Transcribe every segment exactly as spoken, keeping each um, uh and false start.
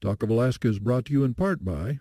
Talk of Alaska is brought to you in part by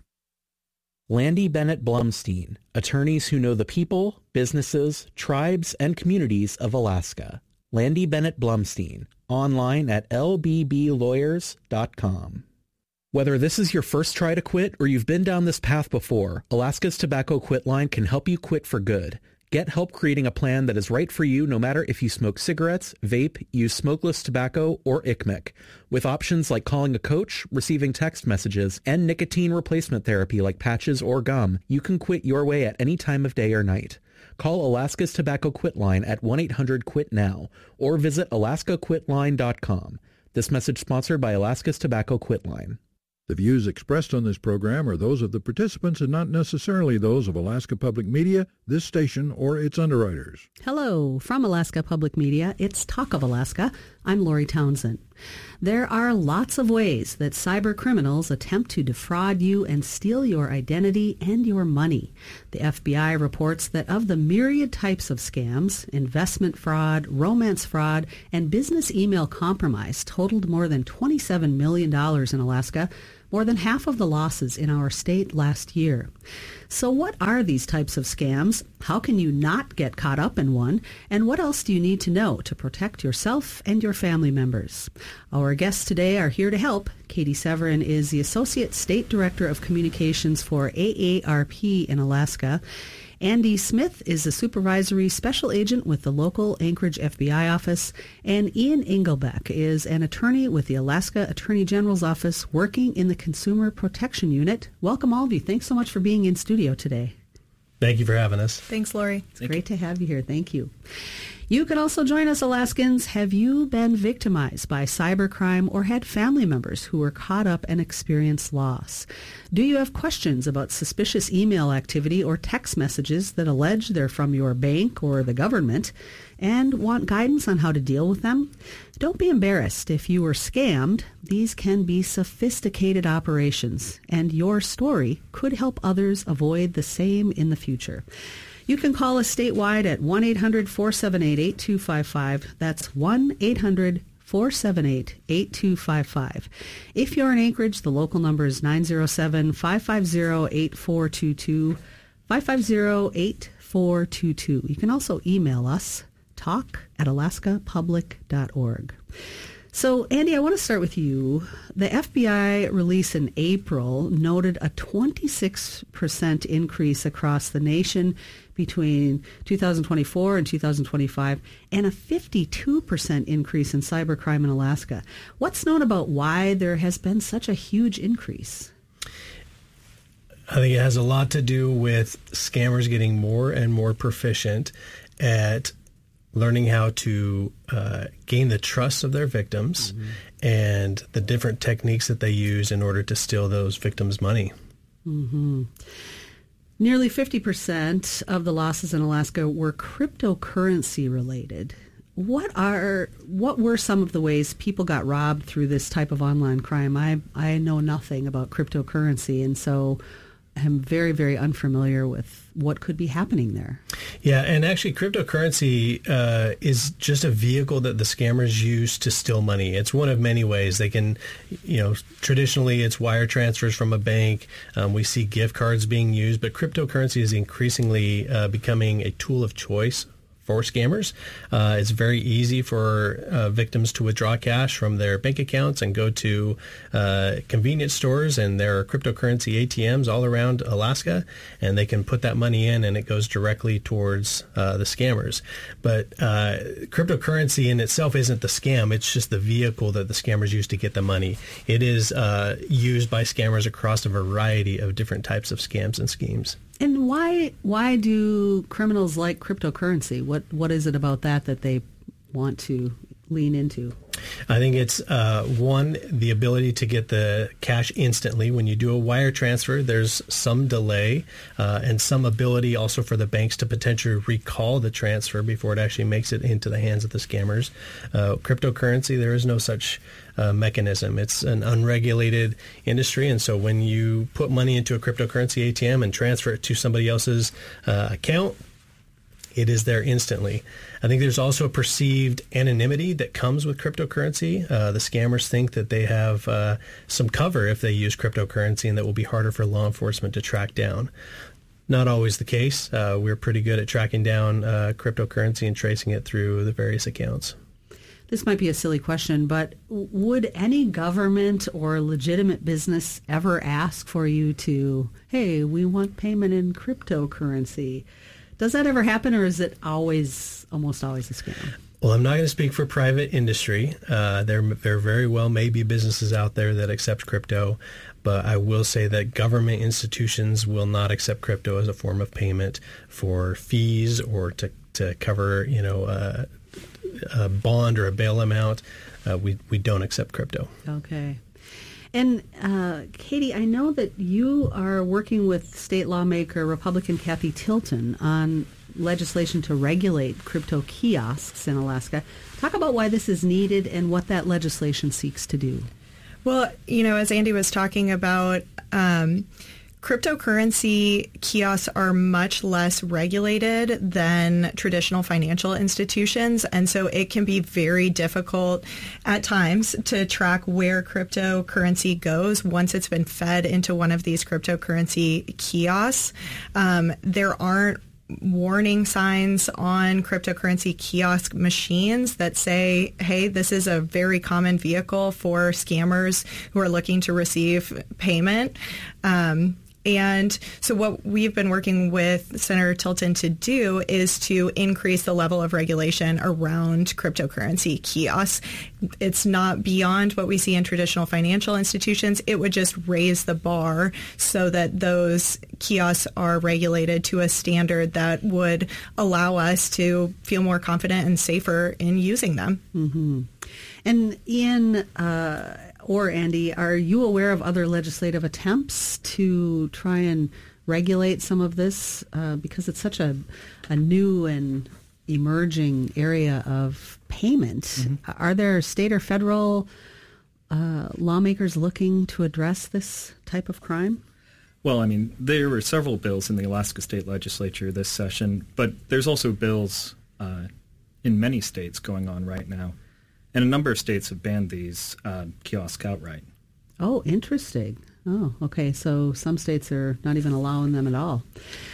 Landy Bennett Blumstein, attorneys who know the people, businesses, tribes, and communities of Alaska. Landy Bennett Blumstein, online at l b b lawyers dot com. Whether this is your first try to quit or you've been down this path before, Alaska's Tobacco Quit Line can help you quit for good. Get help creating a plan that is right for you no matter if you smoke cigarettes, vape, use smokeless tobacco, or I C M C. With options like calling a coach, receiving text messages, and nicotine replacement therapy like patches or gum, you can quit your way at any time of day or night. Call Alaska's Tobacco Quit Line at one eight hundred quit now or visit alaska quit line dot com. This message sponsored by Alaska's Tobacco Quit Line. The views expressed on this program are those of the participants and not necessarily those of Alaska Public Media, this station, or its underwriters. Hello, from Alaska Public Media, it's Talk of Alaska. I'm Lori Townsend. There are lots of ways that cyber criminals attempt to defraud you and steal your identity and your money. The F B I reports that of the myriad types of scams, investment fraud, romance fraud, and business email compromise totaled more than twenty-seven million dollars in Alaska, more than half of the losses in our state last year. So what are these types of scams? How can you not get caught up in one? And what else do you need to know to protect yourself and your family members? Our guests today are here to help. Katie Severin is the Associate State Director of Communications for A A R P in Alaska. Andy Smith is a supervisory special agent with the local Anchorage F B I office, and Ian Engelbeck is an attorney with the Alaska Attorney General's office working in the Consumer Protection Unit. Welcome all of you. Thanks so much for being in studio today. Thank you for having us. Thanks, Lori. It's great to have you here. Thank you. You can also join us, Alaskans. Have you been victimized by cybercrime or had family members who were caught up and experienced loss? Do you have questions about suspicious email activity or text messages that allege they're from your bank or the government and want guidance on how to deal with them? Don't be embarrassed if you were scammed. These can be sophisticated operations, and your story could help others avoid the same in the future. You can call us statewide at one eight hundred four seven eight eight two five five. That's one eight hundred four seven eight eight two five five. If you're in Anchorage, the local number is nine zero seven five five zero eight four two two, five five zero eight four two two. You can also email us, talk at alaska public dot org. So, Andy, I want to start with you. The F B I release in April noted a twenty-six percent increase across the nation between two thousand twenty-four and two thousand twenty-five, and a fifty-two percent increase in cybercrime in Alaska. What's known about why there has been such a huge increase? I think it has a lot to do with scammers getting more and more proficient at learning how to uh, gain the trust of their victims mm-hmm. and the different techniques that they use in order to steal those victims' money. Mm-hmm. Nearly fifty percent of the losses in Alaska were cryptocurrency related. What are what were some of the ways people got robbed through this type of online crime? I I know nothing about cryptocurrency, and so I'm very, very unfamiliar with what could be happening there. Yeah, and actually cryptocurrency uh, is just a vehicle that the scammers use to steal money. It's one of many ways. They can, you know, traditionally it's wire transfers from a bank. Um, we see gift cards being used, but cryptocurrency is increasingly uh, becoming a tool of choice for scammers. Uh, it's very easy for uh, victims to withdraw cash from their bank accounts and go to uh, convenience stores, and there are cryptocurrency A T Ms all around Alaska, and they can put that money in and it goes directly towards uh, the scammers. But uh, cryptocurrency in itself isn't the scam, it's just the vehicle that the scammers use to get the money. It is uh, used by scammers across a variety of different types of scams and schemes. And why why do criminals like cryptocurrency? What what is it about that that they want to lean into? I think it's, uh, one, the ability to get the cash instantly. When you do a wire transfer, there's some delay uh, and some ability also for the banks to potentially recall the transfer before it actually makes it into the hands of the scammers. Uh, cryptocurrency, there is no such uh, mechanism. It's an unregulated industry, and so when you put money into a cryptocurrency A T M and transfer it to somebody else's uh, account, it is there instantly. I think there's also a perceived anonymity that comes with cryptocurrency. Uh, the scammers think that they have uh, some cover if they use cryptocurrency and that will be harder for law enforcement to track down. Not always the case. Uh, we're pretty good at tracking down uh, cryptocurrency and tracing it through the various accounts. This might be a silly question, but would any government or legitimate business ever ask for you to, hey, we want payment in cryptocurrency? Does that ever happen, or is it always, almost always a scam? Well, I'm not going to speak for private industry. Uh, there, there very well may be businesses out there that accept crypto, but I will say that government institutions will not accept crypto as a form of payment for fees or to, to cover, you know, uh, a bond or a bail amount. Uh, we, we don't accept crypto. Okay. And uh, Katie, I know that you are working with state lawmaker Republican Kathy Tilton on legislation to regulate crypto kiosks in Alaska. Talk about why this is needed and what that legislation seeks to do. Well, you know, as Andy was talking about, um, cryptocurrency kiosks are much less regulated than traditional financial institutions, and so it can be very difficult at times to track where cryptocurrency goes once it's been fed into one of these cryptocurrency kiosks. Um, there aren't warning signs on cryptocurrency kiosk machines that say, hey, this is a very common vehicle for scammers who are looking to receive payment. Um, And so what we've been working with Senator Tilton to do is to increase the level of regulation around cryptocurrency kiosks. It's not beyond what we see in traditional financial institutions. It would just raise the bar so that those kiosks are regulated to a standard that would allow us to feel more confident and safer in using them. Mm-hmm. And Ian, uh, or Andy, are you aware of other legislative attempts to try and regulate some of this? Uh, because it's such a, a new and emerging area of payment. Mm-hmm. Are there state or federal uh, lawmakers looking to address this type of crime? Well, I mean, there were several bills in the Alaska State Legislature this session, but there's also bills uh, in many states going on right now. And a number of states have banned these uh, kiosks outright. Oh, interesting. Oh, okay. So some states are not even allowing them at all.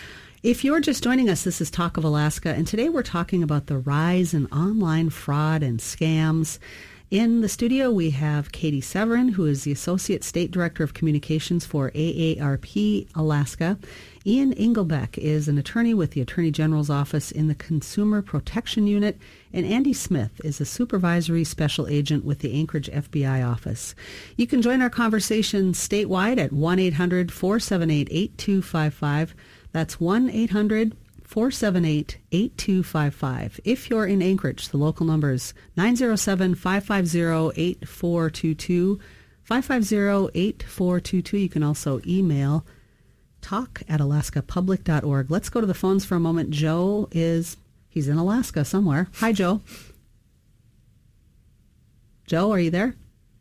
If you're just joining us, this is Talk of Alaska, and today we're talking about the rise in online fraud and scams. In the studio, we have Katie Severin, who is the Associate State Director of Communications for A A R P Alaska. Ian Engelbeck is an attorney with the Attorney General's Office in the Consumer Protection Unit, and Andy Smith is a Supervisory Special Agent with the Anchorage F B I Office. You can join our conversation statewide at one eight hundred four seven eight eight two five five. That's one eight hundred four seven eight eight two five five. If you're in Anchorage, the local number is nine zero seven, five five zero, eight four two two, five five zero, eight four two two. You can also email talk at alaska public dot org. Let's go to the phones for a moment. Joe is, he's in Alaska somewhere. Hi, Joe. Joe, are you there?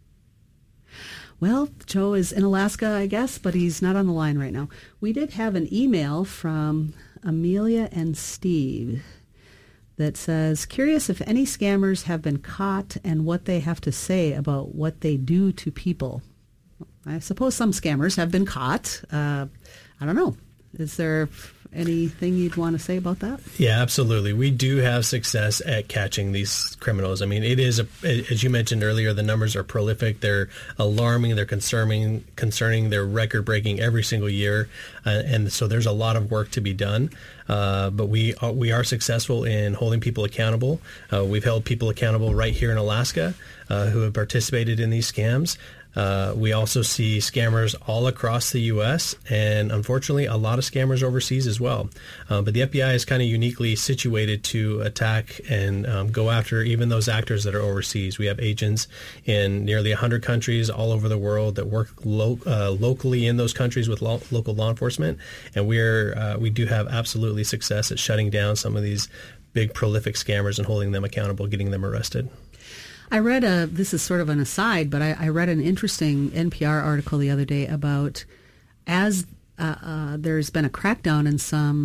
Well, Joe is in Alaska, I guess, but he's not on the line right now. We did have an email from Amelia and Steve that says, curious if any scammers have been caught and what they have to say about what they do to people. I suppose some scammers have been caught. Uh, I don't know. Is there anything you'd want to say about that? Yeah, absolutely. We do have success at catching these criminals. I mean, it is, a, as you mentioned earlier, the numbers are prolific. They're alarming. They're concerning. Concerning. They're record-breaking every single year, uh, and so there's a lot of work to be done. Uh, but we are, we are successful in holding people accountable. Uh, we've held people accountable right here in Alaska uh, who have participated in these scams. Uh, we also see scammers all across the U S and unfortunately a lot of scammers overseas as well. Uh, but the F B I is kind of uniquely situated to attack and um, go after even those actors that are overseas. We have agents in nearly one hundred countries all over the world that work lo- uh, locally in those countries with lo- local law enforcement, and we're uh, we do have absolutely success at shutting down some of these big prolific scammers and holding them accountable, getting them arrested. I read a, this is sort of an aside, but I, I read an interesting N P R article the other day about as uh, uh, there's been a crackdown in some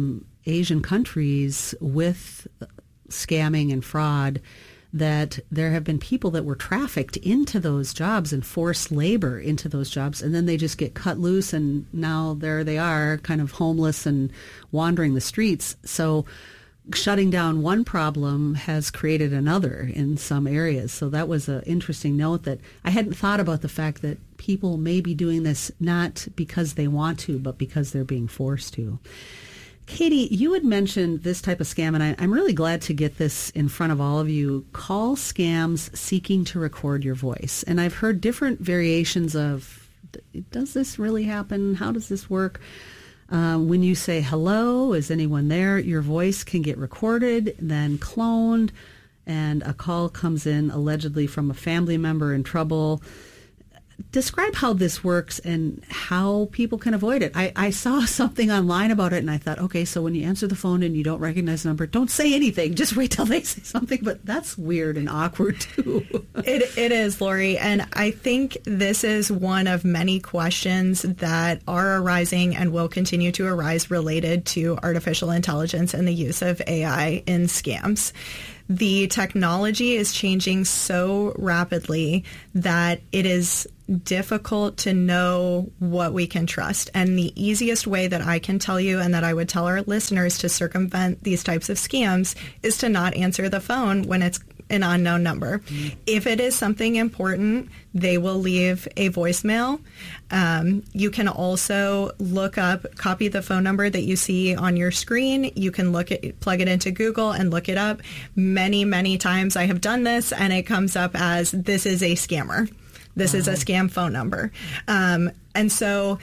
Asian countries with scamming and fraud, that there have been people that were trafficked into those jobs and forced labor into those jobs, and then they just get cut loose, and now there they are, kind of homeless and wandering the streets. So shutting down one problem has created another in some areas. So that was an interesting note that I hadn't thought about, the fact that people may be doing this not because they want to, but because they're being forced to. Katie, you had mentioned this type of scam, and I, I'm really glad to get this in front of all of you. Call scams seeking to record your voice. And I've heard different variations of, does this really happen? How does this work? Um, when you say, hello, is anyone there? Your voice can get recorded, then cloned, and a call comes in allegedly from a family member in trouble. Describe how this works and how people can avoid it. I, I saw something online about it, and I thought, okay, so when you answer the phone and you don't recognize the number, don't say anything. Just wait till they say something. But that's weird and awkward, too. It, it is, Lori. And I think this is one of many questions that are arising and will continue to arise related to artificial intelligence and the use of A I in scams. The technology is changing so rapidly that it is difficult to know what we can trust. And the easiest way that I can tell you, and that I would tell our listeners, to circumvent these types of scams is to not answer the phone when it's an unknown number. Mm-hmm. If it is something important, they will leave a voicemail. Um, you can also look up, copy the phone number that you see on your screen. You can look at, plug it into Google and look it up. Many, many times I have done this, and it comes up as, this is a scammer. This wow. is a scam phone number. Um, and so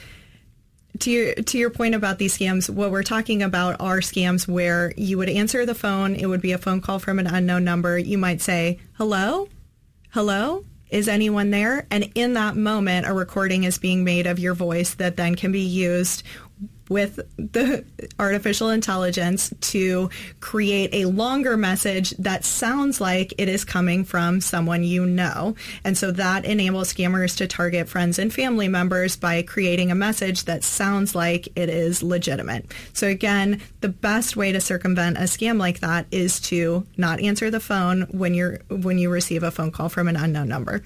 to your, to your point about these scams, what we're talking about are scams where you would answer the phone. It would be a phone call from an unknown number. You might say, hello, hello, is anyone there? And in that moment, a recording is being made of your voice that then can be used with the artificial intelligence to create a longer message that sounds like it is coming from someone you know. And so that enables scammers to target friends and family members by creating a message that sounds like it is legitimate. So again, the best way to circumvent a scam like that is to not answer the phone when you're when you receive a phone call from an unknown number.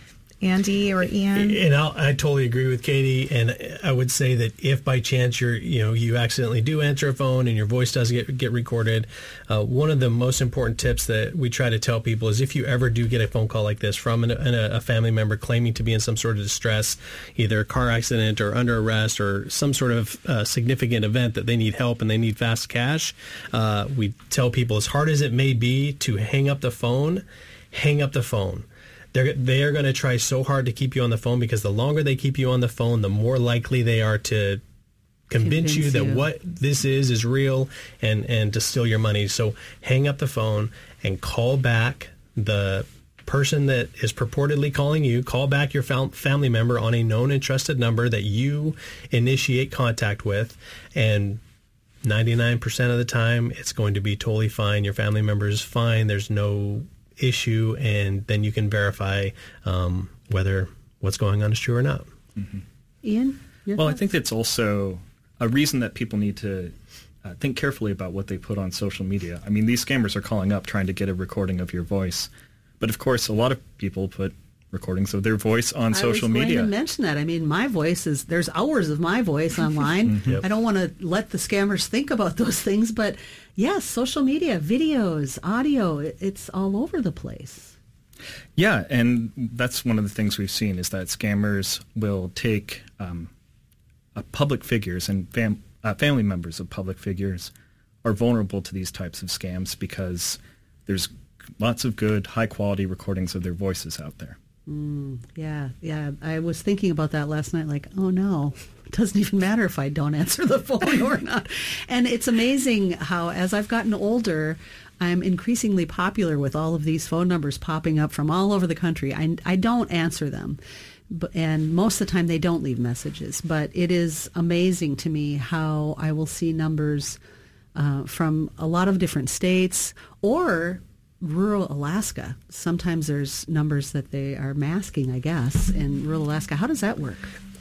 Andy or Ian? And I'll, I totally agree with Katie. And I would say that if by chance you're, you know, you accidentally do answer a phone and your voice does get get recorded, uh, one of the most important tips that we try to tell people is, if you ever do get a phone call like this from an, an, a family member claiming to be in some sort of distress, either a car accident or under arrest or some sort of uh, significant event that they need help and they need fast cash, uh, we tell people, as hard as it may be to hang up the phone, hang up the phone. They're, they are going to try so hard to keep you on the phone, because the longer they keep you on the phone, the more likely they are to convince, convince you that you. what this is is real and, and to steal your money. So hang up the phone and call back the person that is purportedly calling you. Call back your family member on a known and trusted number that you initiate contact with, and ninety-nine percent of the time it's going to be totally fine. Your family member is fine. There's no issue, and then you can verify um, whether what's going on is true or not. Mm-hmm. Ian? Well, thoughts? I think it's also a reason that people need to uh, think carefully about what they put on social media. I mean, these scammers are calling up trying to get a recording of your voice. But of course, a lot of people put recordings of their voice on social media. I was going to mention that. I mean, my voice is, there's hours of my voice online. Yep. I don't want to let the scammers think about those things, but yes, social media, videos, audio, it's all over the place. Yeah, and that's one of the things we've seen, is that scammers will take um, uh, public figures, and fam- uh, family members of public figures are vulnerable to these types of scams because there's lots of good, high-quality recordings of their voices out there. Mm, yeah, yeah. I was thinking about that last night, like, oh no, it doesn't even matter if I don't answer the phone or not. And it's amazing how, as I've gotten older, I'm increasingly popular with all of these phone numbers popping up from all over the country. I, I don't answer them, but, and most of the time they don't leave messages. But it is amazing to me how I will see numbers uh, from a lot of different states or rural Alaska. Sometimes there's numbers that they are masking, I guess, in rural Alaska. How does that work?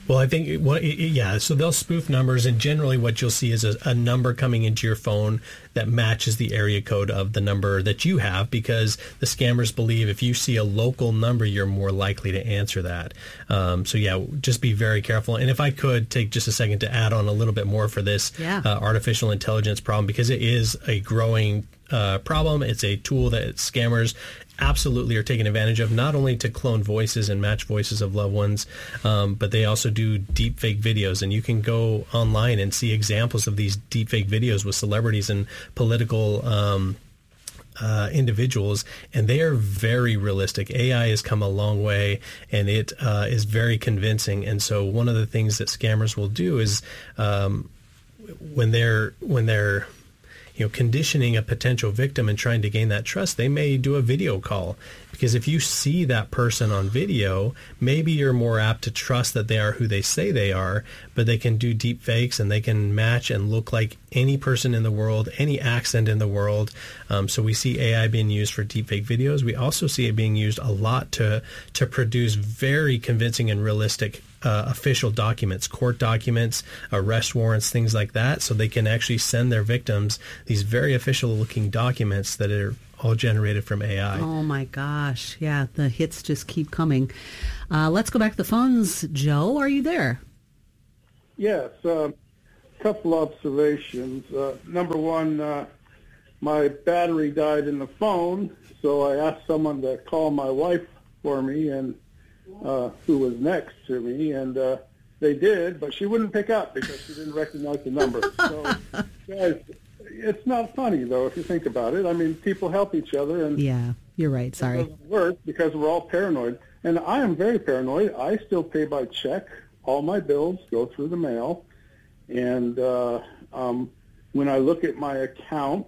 Well, I think, well, yeah, so they'll spoof numbers, and generally what you'll see is a, a number coming into your phone that matches the area code of the number that you have, because the scammers believe if you see a local number, you're more likely to answer that. Um, so, yeah, just be very careful. And if I could take just a second to add on a little bit more for this yeah. uh, artificial intelligence problem, because it is a growing uh, problem. It's a tool that scammers absolutely are taking advantage of, not only to clone voices and match voices of loved ones, um, but they also do deep fake videos. And you can go online and see examples of these deep fake videos with celebrities and political um, uh, individuals, and they are very realistic. A I has come a long way, and it uh, is very convincing. And so one of the things that scammers will do is um, when they're when they're you know, conditioning a potential victim and trying to gain that trust, they may do a video call, because if you see that person on video, maybe you're more apt to trust that they are who they say they are. But they can do deep fakes, and they can match and look like any person in the world, any accent in the world. Um, so we see A I being used for deep fake videos. We also see it being used a lot to to produce very convincing and realistic Uh, official documents, court documents, arrest warrants, things like that, so they can actually send their victims these very official-looking documents that are all generated from A I. Oh, my gosh. Yeah, the hits just keep coming. Uh, let's go back to the phones. Joe, are you there? Yes. A uh, couple observations. Uh, number one, uh, my battery died in the phone, so I asked someone to call my wife for me, and Uh, who was next to me, and uh, they did, but she wouldn't pick up because she didn't recognize the number. So, guys, it's not funny, though, if you think about it. I mean, people help each other, and yeah, you're right. Sorry. It doesn't work because we're all paranoid, and I am very paranoid. I still pay by check. All my bills go through the mail, and uh, um, when I look at my account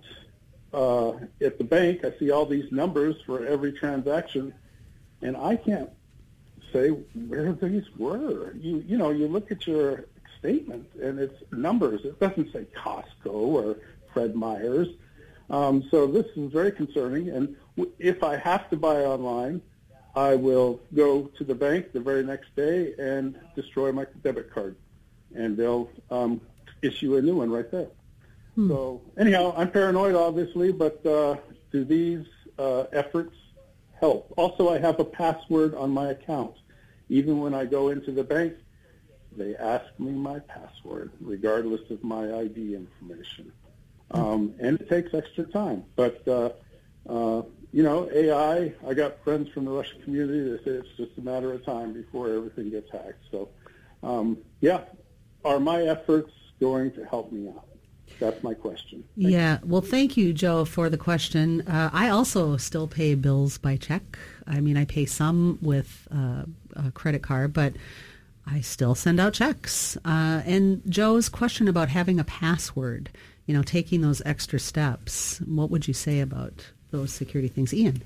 uh, at the bank, I see all these numbers for every transaction, and I can't say where these were. You you know, you look at your statement and it's numbers. It doesn't say Costco or Fred Meyer's. Um, so this is very concerning. And w- if I have to buy online, I will go to the bank the very next day and destroy my debit card, and they'll um, issue a new one right there. Hmm. So anyhow, I'm paranoid, obviously, but uh, do these uh, efforts help? Also, I have a password on my account. Even when I go into the bank, they ask me my password, regardless of my I D information. Um, and it takes extra time. But, uh, uh, you know, A I, I got friends from the Russian community that say it's just a matter of time before everything gets hacked. So, um, yeah, are my efforts going to help me out? That's my question. Thank yeah. you. Well, thank you, Joe, for the question. Uh, I also still pay bills by check. I mean, I pay some with uh, a credit card, but I still send out checks. Uh, and Joe's question about having a password, you know, taking those extra steps, what would you say about those security things? Ian?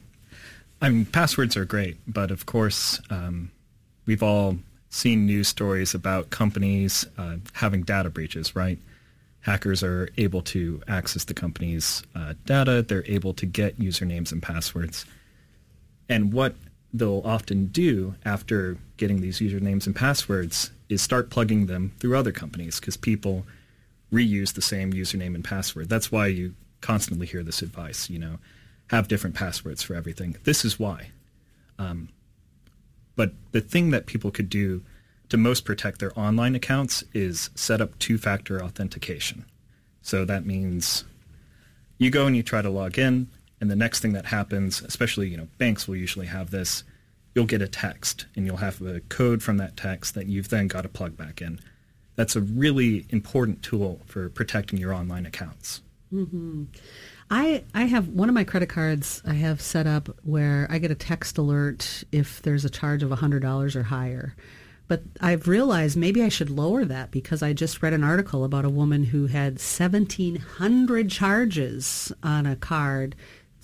I mean, passwords are great, but of course, um, we've all seen news stories about companies uh, having data breaches, right? Hackers are able to access the company's uh, data. They're able to get usernames and passwords. And what they'll often do after getting these usernames and passwords is start plugging them through other companies, because people reuse the same username and password. That's why you constantly hear this advice, you know, have different passwords for everything. This is why. Um, but the thing that people could do to most protect their online accounts is set up two-factor authentication. So that means you go and you try to log in, and the next thing that happens, especially, you know, banks will usually have this, you'll get a text, and you'll have a code from that text that you've then got to plug back in. That's a really important tool for protecting your online accounts. Mm-hmm. I I have one of my credit cards I have set up where I get a text alert if there's a charge of one hundred dollars or higher. But I've realized maybe I should lower that, because I just read an article about a woman who had seventeen hundred charges on a card,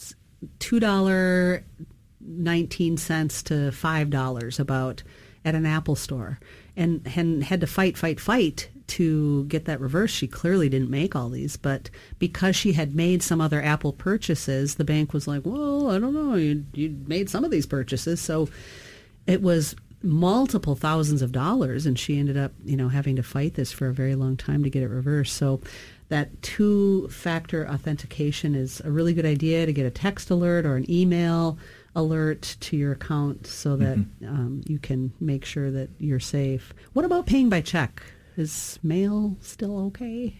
two dollars and nineteen cents to five dollars about at an Apple store, and, and had to fight, fight, fight to get that reversed. She clearly didn't make all these, but because she had made some other Apple purchases, the bank was like, well, I don't know, you, you made some of these purchases. So it was multiple thousands of dollars, and she ended up, you know, having to fight this for a very long time to get it reversed. So that two-factor authentication is a really good idea, to get a text alert or an email alert to your account so that mm-hmm. um, you can make sure that you're safe. What about paying by check? Is mail still okay?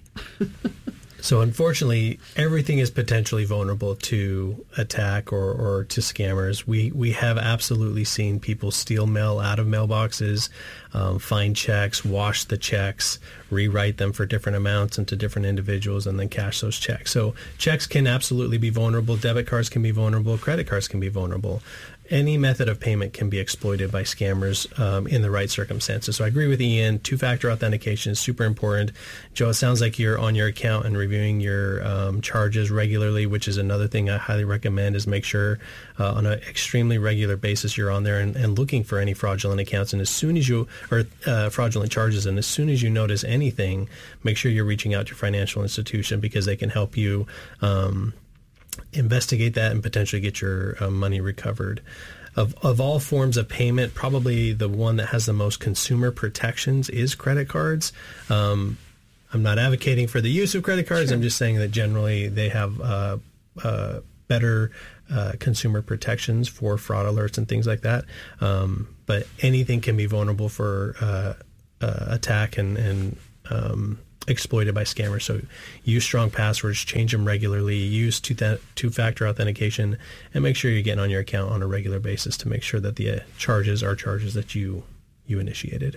So unfortunately, everything is potentially vulnerable to attack or, or to scammers. We we have absolutely seen people steal mail out of mailboxes, um, find checks, wash the checks, rewrite them for different amounts into different individuals, and then cash those checks. So checks can absolutely be vulnerable. Debit cards can be vulnerable. Credit cards can be vulnerable. Any method of payment can be exploited by scammers um, in the right circumstances. So I agree with Ian. Two-factor authentication is super important. Joe, it sounds like you're on your account and reviewing your um, charges regularly, which is another thing I highly recommend, is make sure uh, on an extremely regular basis you're on there and, and looking for any fraudulent accounts. And as soon as you, or uh, fraudulent charges, and as soon as you notice anything, make sure you're reaching out to your financial institution, because they can help you um, investigate that and potentially get your uh, money recovered. Of of all forms of payment, probably the one that has the most consumer protections is credit cards. Um, I'm not advocating for the use of credit cards. Sure. I'm just saying that generally they have uh, uh, better uh, consumer protections for fraud alerts and things like that. Um, but anything can be vulnerable for uh, uh, attack and, and um, exploited by scammers. So use strong passwords, change them regularly, use two th- two-factor authentication, and make sure you're getting on your account on a regular basis to make sure that the uh, charges are charges that you you initiated.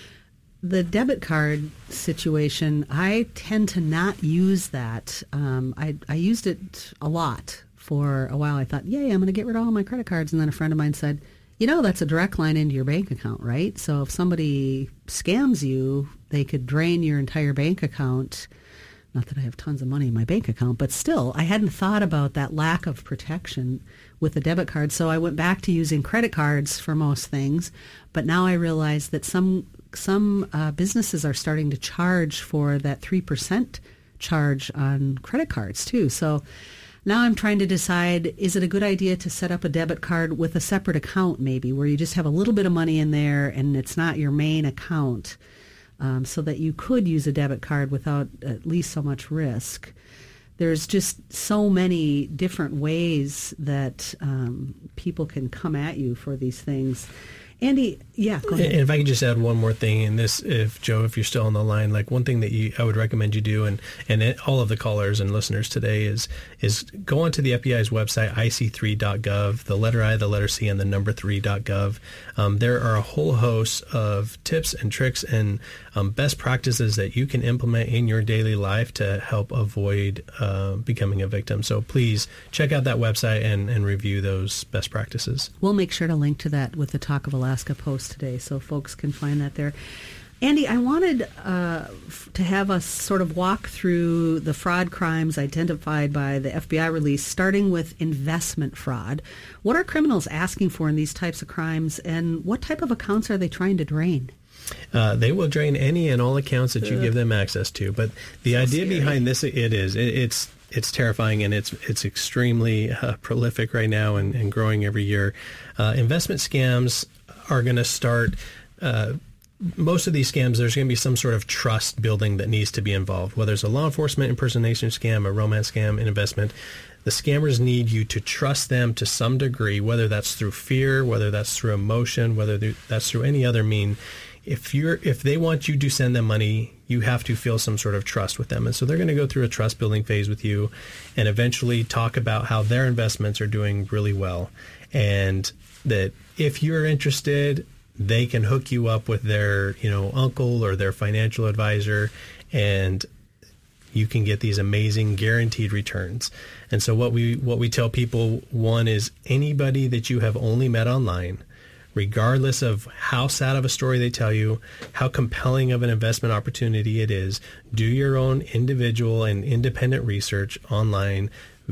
The debit card situation, I tend to not use that. Um, I, I used it a lot for a while. I thought, yay, I'm going to get rid of all my credit cards. And then a friend of mine said, you know, that's a direct line into your bank account, right? So if somebody scams you, they could drain your entire bank account. Not that I have tons of money in my bank account, but still, I hadn't thought about that lack of protection with the debit card. So I went back to using credit cards for most things. But now I realize that some some uh, businesses are starting to charge for that three percent charge on credit cards too. So now I'm trying to decide, is it a good idea to set up a debit card with a separate account maybe, where you just have a little bit of money in there and it's not your main account, um, so that you could use a debit card without at least so much risk. There's just so many different ways that um, people can come at you for these things. Andy, yeah, go ahead. And if I could just add one more thing in this, if Joe, if you're still on the line, like one thing that you, I would recommend you do, and, and it, all of the callers and listeners today, is is go onto the F B I's website, I C three dot gov, the letter I, the letter C, and the number three dot gov. Um, there are a whole host of tips and tricks and um, best practices that you can implement in your daily life to help avoid uh, becoming a victim. So please check out that website and, and review those best practices. We'll make sure to link to that with the Talk of Alaska post today, so folks can find that there. Andy, I wanted uh, f- to have us sort of walk through the fraud crimes identified by the F B I release, starting with investment fraud. What are criminals asking for in these types of crimes, and what type of accounts are they trying to drain? Uh, they will drain any and all accounts that you uh, give them access to. But the so idea scary. behind this, it is, it, it's it's terrifying, and it's it's extremely uh, prolific right now and, and growing every year. Uh, investment scams are going to start. Uh, most of these scams, there's going to be some sort of trust building that needs to be involved. Whether it's a law enforcement impersonation scam, a romance scam, an investment, the scammers need you to trust them to some degree, whether that's through fear, whether that's through emotion, whether that's through any other mean. If you're, if they want you to send them money, you have to feel some sort of trust with them. And so they're going to go through a trust building phase with you and eventually talk about how their investments are doing really well. And that if you're interested, they can hook you up with their, you know, uncle or their financial advisor, and you can get these amazing guaranteed returns. And so what we what we tell people, one, is anybody that you have only met online, regardless of how sad of a story they tell you, how compelling of an investment opportunity it is, do your own individual and independent research online.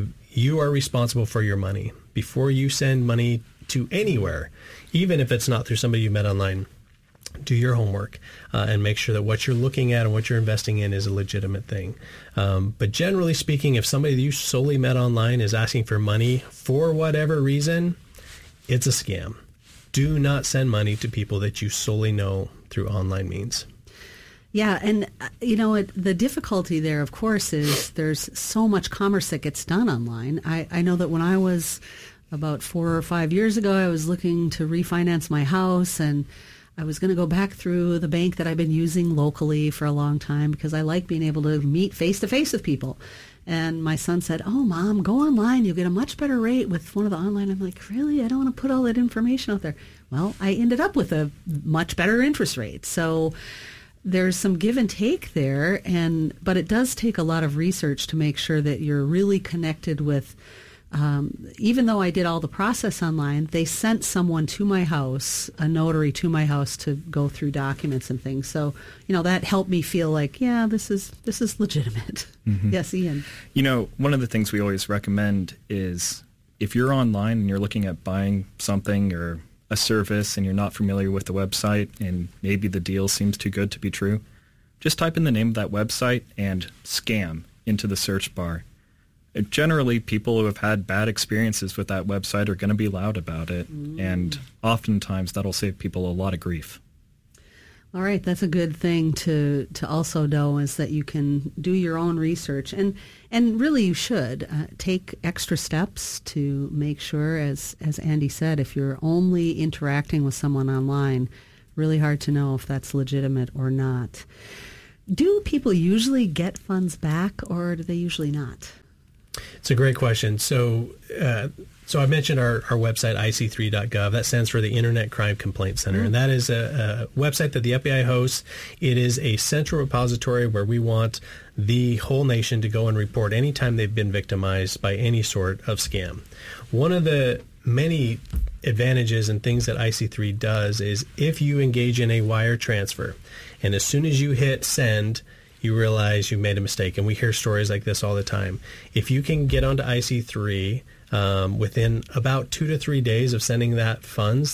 You are responsible for your money. Before you send money to anywhere, even if it's not through somebody you met online, do your homework uh, and make sure that what you're looking at and what you're investing in is a legitimate thing. Um, but generally speaking, if somebody that you solely met online is asking for money for whatever reason, it's a scam. do not send money to people that you solely know through online means. Yeah, and uh, you know, it, the difficulty there, of course, is there's so much commerce that gets done online. I, I know that when I was about four or five years ago, I was looking to refinance my house, and I was going to go back through the bank that I've been using locally for a long time because I like being able to meet face-to-face with people. And my son said, oh, Mom, go online. You'll get a much better rate with one of the online. I'm like, really? I don't want to put all that information out there. Well, I ended up with a much better interest rate. So there's some give and take there, and but it does take a lot of research to make sure that you're really connected with. Um, even though I did all the process online, they sent someone to my house, a notary to my house, to go through documents and things. So, you know, that helped me feel like, yeah, this is this is legitimate. Mm-hmm. Yes, Ian. You know, one of the things we always recommend is if you're online and you're looking at buying something or a service and you're not familiar with the website and maybe the deal seems too good to be true, just type in the name of that website and scam into the search bar. Generally, people who have had bad experiences with that website are going to be loud about it, mm. and oftentimes that'll save people a lot of grief. All right, that's a good thing to, to also know, is that you can do your own research, and and really you should uh, take extra steps to make sure, as as Andy said, if you're only interacting with someone online, really hard to know if that's legitimate or not. Do people usually get funds back, or do they usually not? It's a great question. So, uh, so I mentioned our, our website, I C three dot gov. That stands for the Internet Crime Complaint Center, mm-hmm. and that is a, a website that the F B I hosts. It is a central repository where we want the whole nation to go and report anytime they've been victimized by any sort of scam. One of the many advantages and things that I C three does is if you engage in a wire transfer, and as soon as you hit send, you realize you've made a mistake. And we hear stories like this all the time. If you can get onto I C three um, within about two to three days of sending that funds,